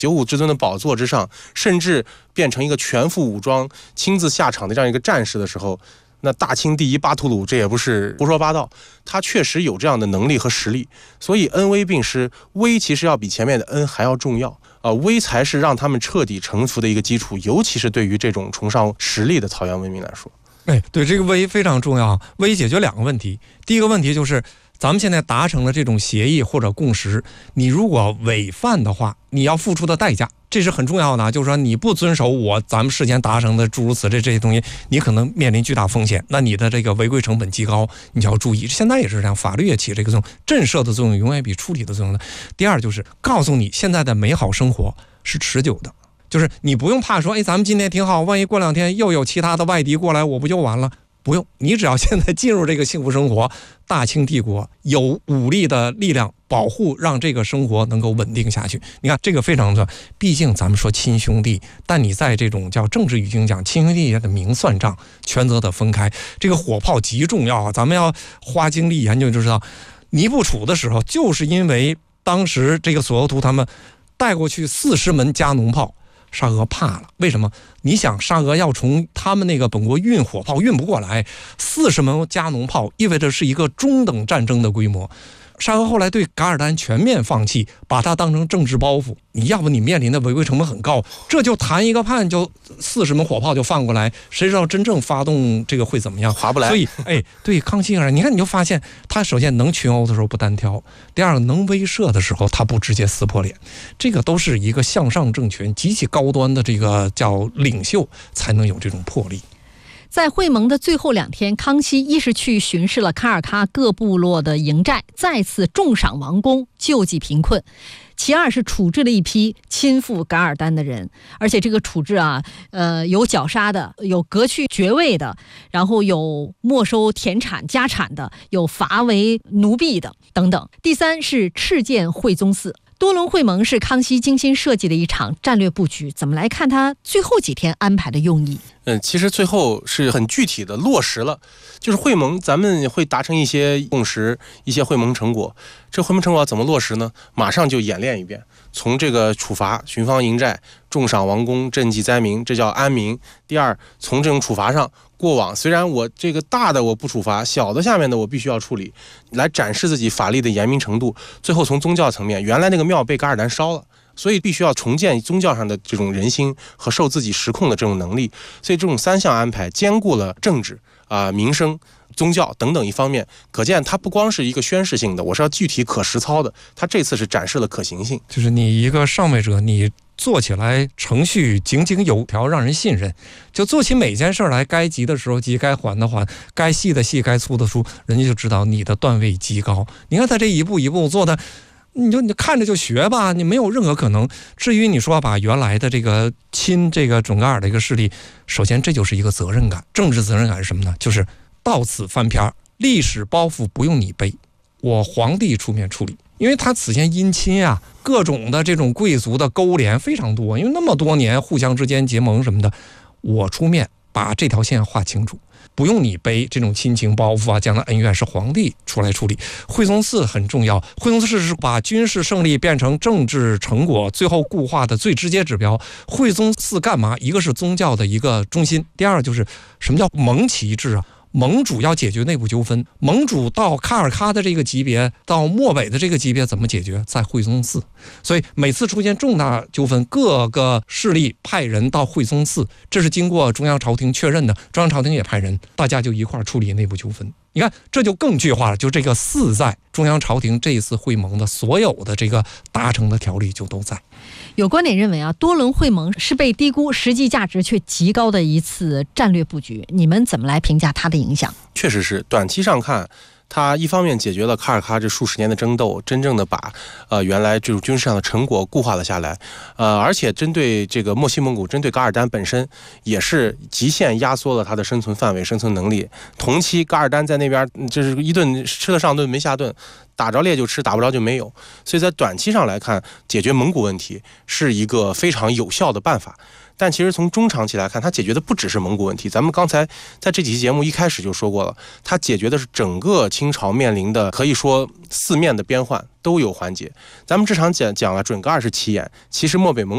95之尊的宝座之上，甚至变成一个全副武装、亲自下场的这样一个战士的时候，那大清第一巴图鲁这也不是胡说八道，他确实有这样的能力和实力。所以恩威并施，威其实要比前面的恩还要重要威才是让他们彻底臣服的一个基础，尤其是对于这种崇尚实力的草原文明来说。 对，这个威非常重要。威解决2个问题，第一个问题就是咱们现在达成了这种协议或者共识，你如果违犯的话，你要付出的代价，这是很重要的。就是说你不遵守咱们事先达成的诸如此类这些东西，你可能面临巨大风险，那你的这个违规成本极高，你就要注意。现在也是这样，法律也起这个作用，震慑的作用永远比处理的作用的。第二就是告诉你现在的美好生活是持久的，就是你不用怕说咱们今天挺好，万一过2天又有其他的外敌过来，我不就完了？不用，你只要现在进入这个幸福生活，大清帝国有武力的力量保护，让这个生活能够稳定下去。你看这个非常重要，毕竟咱们说亲兄弟，但你在这种叫政治语境讲，亲兄弟的明算账，权责的分开，这个火炮极重要啊！咱们要花精力研究就知道，尼布楚的时候，就是因为当时这个索额图他们带过去40门加农炮，沙俄怕了。为什么？你想沙俄要从他们那个本国运火炮运不过来，40门加农炮意味着是一个中等战争的规模。沙俄后来对噶尔丹全面放弃，把它当成政治包袱，你要不你面临的违规成本很高，这就谈一个判就40门火炮就放过来，谁知道真正发动这个会怎么样， 划不来。 所以对康熙而言，你看你就发现他首先能群殴的时候不单挑，第二个能威慑的时候他不直接撕破脸，这个都是一个向上政权极其高端的这个叫领袖才能有这种魄力。 在会盟的最后2天，康熙一是去巡视了卡尔喀各部落的营寨，再次重赏王公，救济贫困。其二是处置了一批亲附噶尔丹的人，而且这个处置有绞杀的，有革去爵位的，然后有没收田产家产的，有罚为奴婢的等等。第三是敕建惠宗寺。多伦会盟是康熙精心设计的一场战略布局，怎么来看他最后几天安排的用意？ 其实最后是很具体的落实了，就是会盟咱们会达成一些共识，一些会盟成果。这会盟成果怎么落实呢？马上就演练一遍，从这个处罚、巡防营寨、重赏王公、赈济灾民，这叫安民。第二，从这种处罚上，过往虽然我这个大的我不处罚，小的下面的我必须要处理，来展示自己法律的严明程度。最后从宗教层面，原来那个庙被噶尔丹烧了，所以必须要重建宗教上的这种人心和受自己实控的这种能力。所以这种3项安排兼顾了政治民生、宗教等等一方面，可见它不光是一个宣示性的，我是要具体可实操的。它这次是展示了可行性， 就是你一个上位者，你做起来程序井井有条，让人信任，就做起每件事来，该急的时候急，该缓的缓，该细的细，该粗的粗，人家就知道你的段位极高。你看他这一步一步做的，你看着就学吧，你没有任何可能。至于你说把原来的这个亲这个准噶尔的一个势力，首先这就是一个责任感，政治责任感是什么呢？就是到此翻篇，历史包袱不用你背，我皇帝出面处理。因为他此前姻亲啊，各种的这种贵族的勾连非常多，因为那么多年互相之间结盟什么的，我出面把这条线画清楚，不用你背这种亲情包袱啊，将来恩怨是皇帝出来处理。惠宗寺很重要，惠宗寺是把军事胜利变成政治成果最后固化的最直接指标。惠宗寺干嘛？一个是宗教的一个中心，第二就是什么叫盟旗制啊？盟主要解决内部纠纷，盟主到卡尔喀的这个级别，到漠北的这个级别怎么解决？在惠宗寺。所以每次出现重大纠纷，各个势力派人到惠宗寺，这是经过中央朝廷确认的，中央朝廷也派人，大家就一块处理内部纠纷。你看这就更具化了，就这个寺在中央朝廷这一次会盟的所有的这个达成的条例就都在。 有观点认为多伦会盟是被低估，实际价值却极高的一次战略布局，你们怎么来评价它的影响？ 确实是，短期上看，它一方面解决了卡尔喀这数十年的争斗，真正的把原来这种军事上的成果固化了下来，而且针对这个墨西蒙古，针对噶尔丹本身，也是极限压缩了它的生存范围、生存能力。同期噶尔丹在那边就是一顿吃得上顿没下顿，打着猎就吃，打不着就没有。所以在短期上来看，解决蒙古问题是一个非常有效的办法。但其实从中长期来看，它解决的不只是蒙古问题。咱们刚才在这几期节目一开始就说过了，它解决的是整个清朝面临的可以说四面的边患都有缓解。咱们这场讲了准噶尔是起眼，其实漠北蒙